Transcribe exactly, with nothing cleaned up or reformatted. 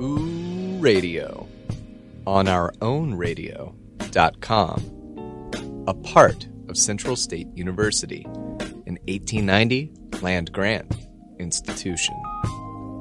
Ooh Radio on our own radio dot com, a part of Central State University, an eighteen ninety land grant institution.